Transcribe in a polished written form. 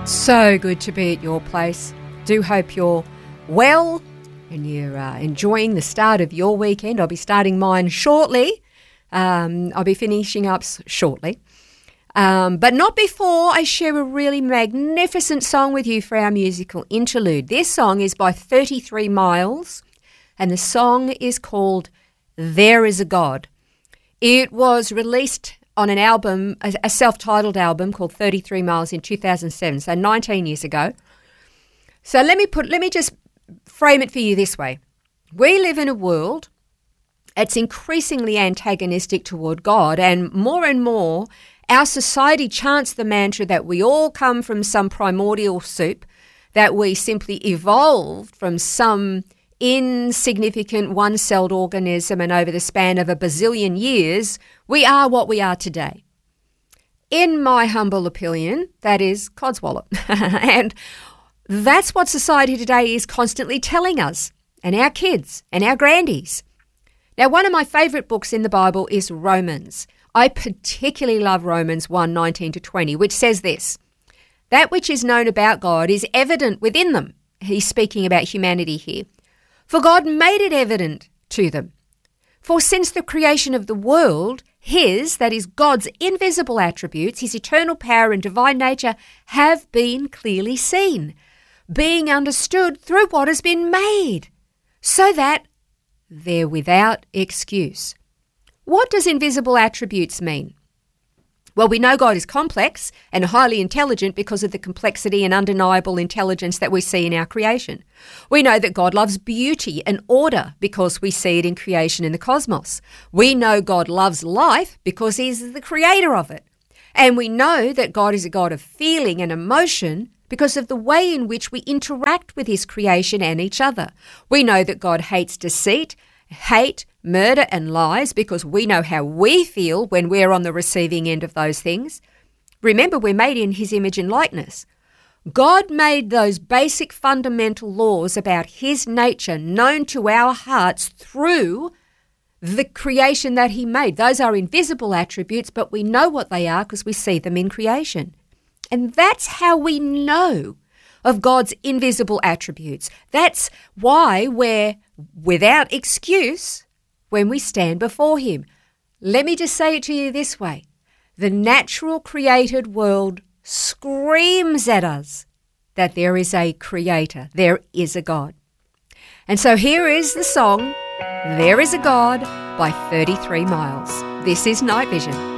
So good to be at your place. Do hope you're well and you're enjoying the start of your weekend. I'll be starting mine shortly. I'll be finishing up shortly. But not before I share a really magnificent song with you for our musical interlude. This song is by 33 Miles, and the song is called There Is a God. It was released on an album, a self-titled album called 33 Miles in 2007, so 19 years ago. So let me just frame it for you this way. We live in a world that's increasingly antagonistic toward God, and more our society chants the mantra that we all come from some primordial soup, that we simply evolved from some insignificant one-celled organism, and over the span of a bazillion years, we are what we are today. In my humble opinion, that is codswallop. And that's what society today is constantly telling us, and our kids, and our grandies. Now, one of my favourite books in the Bible is Romans. I particularly love Romans 1:19-20, which says this: that which is known about God is evident within them. He's speaking about humanity here. For God made it evident to them. For since the creation of the world, His, that is God's invisible attributes, His eternal power and divine nature, have been clearly seen, being understood through what has been made, so that they're without excuse. What does invisible attributes mean? Well, we know God is complex and highly intelligent because of the complexity and undeniable intelligence that we see in our creation. We know that God loves beauty and order because we see it in creation in the cosmos. We know God loves life because He's the creator of it. And we know that God is a God of feeling and emotion because of the way in which we interact with His creation and each other. We know that God hates deceit, hate, murder and lies because we know how we feel when we're on the receiving end of those things. Remember, we're made in His image and likeness. God made those basic fundamental laws about His nature known to our hearts through the creation that He made. Those are invisible attributes, but we know what they are because we see them in creation. And that's how we know of God's invisible attributes. That's why we're without excuse when we stand before Him. Let me just say it to you this way. The natural created world screams at us that there is a creator, there is a God. And so here is the song, There Is a God by 33 Miles. This is Night Vision.